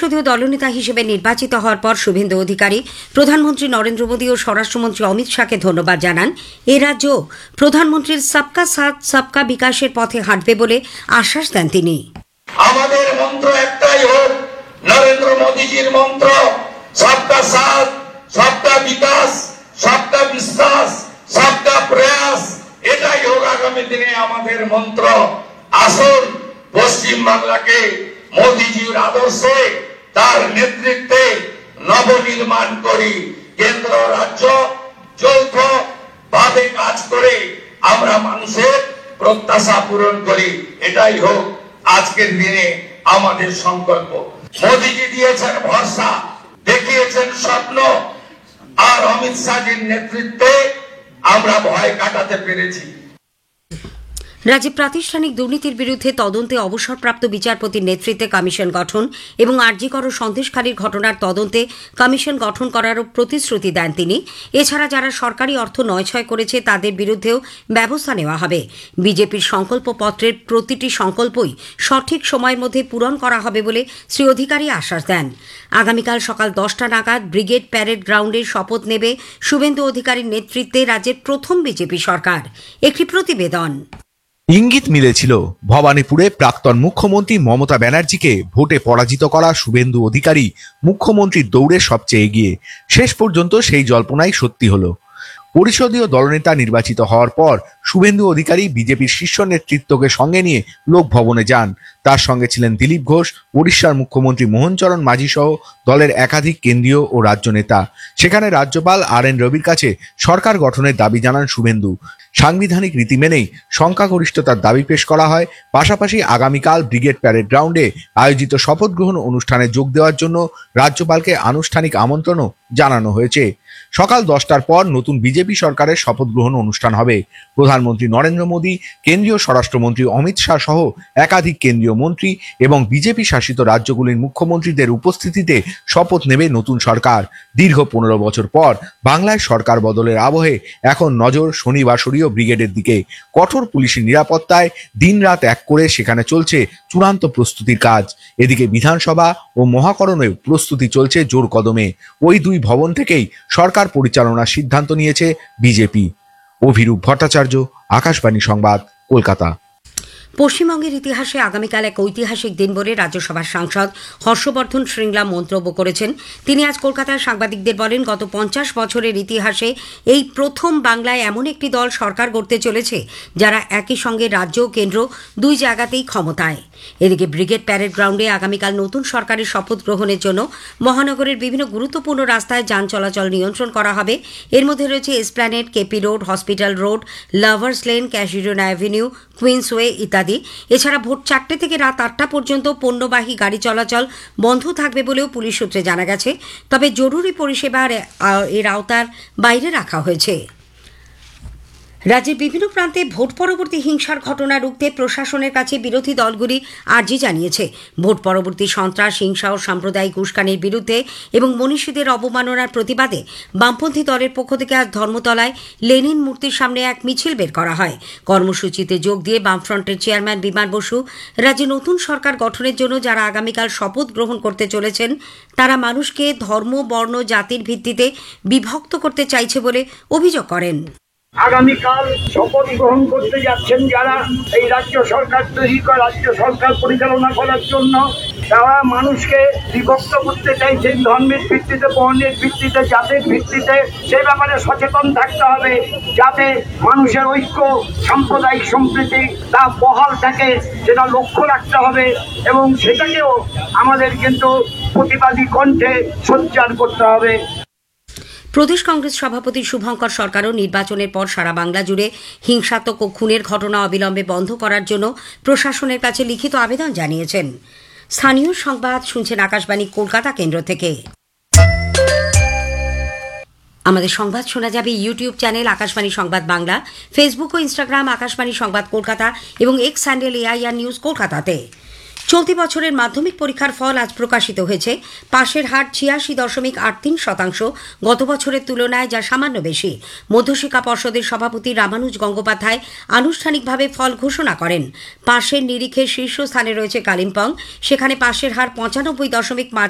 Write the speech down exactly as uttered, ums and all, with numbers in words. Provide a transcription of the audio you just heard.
পরিষদীয় দলনেতা হিসেবে নির্বাচিত হওয়ার পর শুভেন্দু অধিকারী প্রধানমন্ত্রী নরেন্দ্র মোদী ও স্বরাষ্ট্রমন্ত্রী অমিত শাহকে ধন্যবাদ জানান। এ রাজ্য প্রধানমন্ত্রীর সবকা সাথ সবকা বিকাশের পথে হাঁটবে বলে আশ্বাস দেন তিনি। আমাদের মন্ত্র একটাই হোক, নরেন্দ্র মোদীজির মন্ত্র, সবকা সাথ সবকা বিকাশ, সবকা বিশ্বাস, সবকা প্রয়াস, এটাই হোক আগামী দিনে আমাদের মন্ত্র। আসুন পশ্চিম বাংলাকে মোদীজির আদর্শে, তার নেতৃত্বে নবনির্মাণ করি। কেন্দ্র রাজ্য যৌথ ভাবে কাজ করে আমরা মানুষের প্রত্যাশা পূরণ করি, এটাই হোক আজকের দিনে আমাদের সংকল্প। মোদীজি দিয়েছেন ভরসা, দেখিয়েছেন স্বপ্ন, আর অমিত শাহজির নেতৃত্বে আমরা ভয় কাটাতে পেরেছি। রাজ্যে প্রাতিষ্ঠানিক দুর্নীতির বিরুদ্ধে তদন্তে অবসরপ্রাপ্ত বিচারপতির নেতৃত্বে কমিশন গঠন এবং আরজিকর ও সন্দেশখালীর ঘটনার তদন্তে কমিশন গঠন করারও প্রতিশ্রুতি দেন তিনি। এছাড়া যারা সরকারি অর্থ নয়ছয় করেছে তাদের বিরুদ্ধেও ব্যবস্থা নেওয়া হবে। বিজেপির সংকল্পপত্রের প্রতিটি সংকল্পই সঠিক সময়ের মধ্যে পূরণ করা হবে বলে শ্রী অধিকারী আশ্বাস দেন। আগামীকাল সকাল দশটা নাগাদ ব্রিগেড প্যারেড গ্রাউন্ডে শপথ নেবে শুভেন্দু অধিকারীর নেতৃত্বে রাজ্যের প্রথম বিজেপি সরকার। একটি প্রতিবেদন। ইঙ্গিত মিলেছিল ভবানীপুরে প্রাক্তন মুখ্যমন্ত্রী মমতা ব্যানার্জিকে ভোটে পরাজিত করা শুভেন্দু অধিকারী মুখ্যমন্ত্রীর দৌড়ে সবচেয়ে এগিয়ে। শেষ পর্যন্ত সেই জল্পনাই সত্যি হলো। পরিষদীয় দলনেতা নির্বাচিত হওয়ার পর শুভেন্দু অধিকারী বিজেপির শীর্ষ নেতৃত্বকে সঙ্গে নিয়ে লোকভবনে যান। তার সঙ্গে ছিলেন দিলীপ ঘোষ, উড়িষ্যার মুখ্যমন্ত্রী মোহনচরণ মাঝি সহ দলের একাধিক কেন্দ্রীয় ও রাজ্য নেতা। সেখানে রাজ্যপাল আর এন রবির কাছে সরকার গঠনের দাবি জানান শুভেন্দু। সাংবিধানিক রীতি মেনেই সংখ্যাগরিষ্ঠতার দাবি পেশ করা হয়। পাশাপাশি আগামীকাল ব্রিগেড প্যারেড গ্রাউন্ডে আয়োজিত শপথ গ্রহণ অনুষ্ঠানে যোগ দেওয়ার জন্য রাজ্যপালকে আনুষ্ঠানিক আমন্ত্রণও জানানো হয়েছে। সকাল দশটার পর নতুন বিজেপি সরকারের শপথ গ্রহণ অনুষ্ঠান হবে। প্রধানমন্ত্রী নরেন্দ্র মোদী, কেন্দ্রীয় স্বরাষ্ট্রমন্ত্রী অমিত শাহ সহ একাধিক কেন্দ্রীয় মন্ত্রী এবং বিজেপি শাসিত রাজ্যগুলির মুখ্যমন্ত্রীদের উপস্থিতিতে শপথ নেবে নতুন সরকার। দীর্ঘ পনেরো বছর পর বাংলায় সরকার বদলের আবহে এখন নজর শনিবাসরীয় ব্রিগেডের দিকে। কঠোর পুলিশি নিরাপত্তায় দিনরাত এক করে সেখানে চলছে চূড়ান্ত প্রস্তুতির কাজ। এদিকে বিধানসভা ও মহাকরণেও প্রস্তুতি চলছে জোর কদমে। ওই দুই ভবন থেকেই সরকার পরিচালনার সিদ্ধান্ত নিয়েছে বিজেপি। অভিরূপ ভট্টাচার্য, আকাশবাণী সংবাদ, কলকাতা। পশ্চিমবঙ্গের ইতিহাসে আগামীকাল এক ঐতিহাসিক দিন বলে রাজ্যসভার সাংসদ হর্ষবর্ধন শ্রীংলা মন্তব্য করেছেন। তিনি আজ কলকাতায় সাংবাদিকদের বলেন, গত পঞ্চাশ বছরের ইতিহাসে এই প্রথম বাংলায় এমন একটি দল সরকার গড়তে চলেছে যারা একই সঙ্গে রাজ্য ও কেন্দ্র দুই জায়গাতেই ক্ষমতায়। এদিকে ব্রিগেড প্যারেড গ্রাউন্ডে আগামীকাল নতুন সরকারের শপথ গ্রহণের জন্য মহানগরের বিভিন্ন গুরুত্বপূর্ণ রাস্তায় যান চলাচল নিয়ন্ত্রণ করা হবে। এর মধ্যে রয়েছে Esplanade, KP road, hospital road, lovers lane, ক্যাশিডোনা avenue, কুইন্সওয়ে ইত্যাদি। এছাড়া ভোর চারটে থেকে রাত আটটা পর্যন্ত পণ্যবাহী গাড়ি চলাচল বন্ধ থাকবে বলেও পুলিশ সূত্রে জানা গেছে। তবে জরুরি পরিষেবা এর আওতার বাইরে রাখা হয়েছে। রাজ্যের বিভিন্ন প্রান্তে ভোট পরবর্তী হিংসার ঘটনা রুখতে প্রশাসনের কাছে বিরোধী দলগুলি আর্জি জানিয়েছে। ভোট পরবর্তী সন্ত্রাস, হিংসা ও সাম্প্রদায়িক উস্কানির বিরুদ্ধে এবং মনীষীদের অবমাননার প্রতিবাদে বামপন্থী দলের পক্ষ থেকে আজ ধর্মতলায় লেনিন মূর্তির সামনে এক মিছিল বের করা হয়। কর্মসূচিতে যোগ দিয়ে বামফ্রন্টের চেয়ারম্যান বিমান বসু রাজ্যে নতুন সরকার গঠনের জন্য যারা আগামীকাল শপথ গ্রহণ করতে চলেছেন তারা মানুষকে ধর্ম, বর্ণ, জাতির ভিত্তিতে বিভক্ত করতে চাইছে বলে অভিযোগ করেন। আগামীকাল শপথ গ্রহণ করতে যাচ্ছেন যারা এই রাজ্য সরকার তৈরি করে রাজ্য সরকার পরিচালনা করার জন্য, তারা মানুষকে বিভক্ত করতে চাইছেন ধর্মের ভিত্তিতে, বর্ণের ভিত্তিতে, জাতের ভিত্তিতে। সে ব্যাপারে সচেতন থাকতে হবে যাতে মানুষের ঐক্য, সাম্প্রদায়িক সম্প্রীতি তা বহাল থাকে, সেটা লক্ষ্য রাখতে হবে এবং সেটাকেও আমাদের কিন্তু প্রতিবাদী কণ্ঠে সোচ্চার করতে হবে। প্রদেশ কংগ্রেস সভাপতি শুভঙ্কর সরকারও নির্বাচনের পর সারা বাংলা জুড়ে হিংসাত্মক ও খুনের ঘটনা অবিলম্বে বন্ধ করার জন্য প্রশাসনের কাছে লিখিত আবেদন জানিয়েছেন। স্থানীয় সংবাদ শুনছেন আকাশবাণী কলকাতা কেন্দ্র থেকে। আমাদের সংবাদ শোনা যাবে ইউটিউব চ্যানেল আকাশবাণী সংবাদ বাংলা, ফেসবুক ও ইনস্টাগ্রাম আকাশবাণী সংবাদ কলকাতা এবং এক্স হ্যান্ডেল এআইআর নিউজ কলকাতাতে। চলতি বছরের মাধ্যমিক পরীক্ষার ফল আজ প্রকাশিত হয়েছে। পাশের হার ছিয়াশি দশমিক আট তিন শতাংশ, গত বছরের তুলনায় যা সামান্য বেশি। মধ্যশিক্ষা পর্ষদের সভাপতি রামানুজ গঙ্গোপাধ্যায় আনুষ্ঠানিকভাবে ফল ঘোষণা করেন। পাশের নিরিখে শীর্ষস্থানে রয়েছে কালিম্পং, সেখানে পাশের হার পঁচানব্বই দশমিক